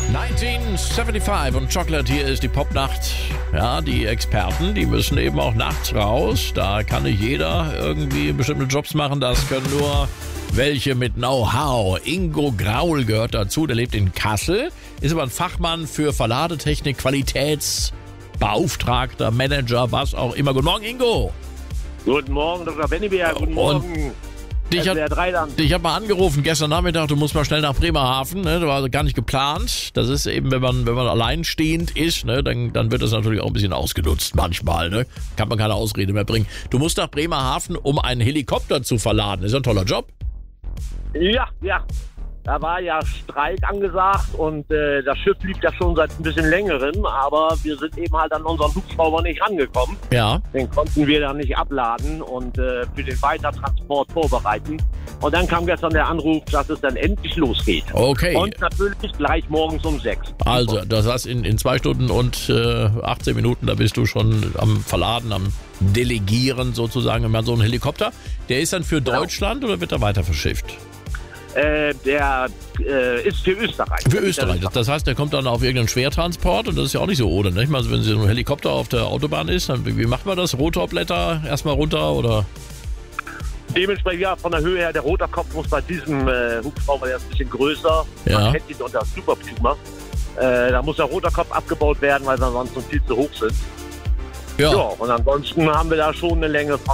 1975 und Chocolate, hier ist die Popnacht. Ja, die Experten, die müssen eben auch nachts raus. Da kann nicht jeder irgendwie bestimmte Jobs machen. Das können nur welche mit Know-how. Ingo Graul gehört dazu, der lebt in Kassel, ist aber ein Fachmann für Verladetechnik, Qualitätsbeauftragter, Manager, was auch immer. Guten Morgen, Ingo. Guten Morgen, Dr. Bennebier. Guten Morgen. Ich habe mal angerufen gestern Nachmittag, du musst mal schnell nach Bremerhaven, ne? Das war also gar nicht geplant. Das ist eben, wenn man alleinstehend ist, ne? Dann wird das natürlich auch ein bisschen ausgenutzt manchmal, ne? Kann man keine Ausrede mehr bringen. Du musst nach Bremerhaven, um einen Helikopter zu verladen. Ist ja ein toller Job. Ja. Da war ja Streik angesagt und das Schiff lief ja schon seit ein bisschen längerem, aber wir sind eben halt an unseren Hubschrauber nicht rangekommen. Ja. Den konnten wir dann nicht abladen und für den Weitertransport vorbereiten. Und dann kam gestern der Anruf, dass es dann endlich losgeht. Okay. Und natürlich gleich morgens um 6. Also, das heißt, in 2 Stunden und 18 Minuten, da bist du schon am Verladen, am Delegieren sozusagen, wenn man so einen Helikopter. Der ist dann für Deutschland oder wird er weiter verschifft? Der ist für Österreich. Für Österreich. Das heißt, der kommt dann auf irgendeinen Schwertransport und das ist ja auch nicht so ohne, ne? Ich meine, wenn so ein Helikopter auf der Autobahn ist, dann wie macht man das? Rotorblätter erstmal runter oder? Dementsprechend, ja, von der Höhe her, der Rotorkopf muss bei diesem Hubschrauber, der ist ein bisschen größer. Ja. Man kennt ihn unter Super Puma. Da muss der Rotorkopf abgebaut werden, weil wir sonst viel zu hoch sind. Ja. Ja, und ansonsten haben wir da schon eine Länge von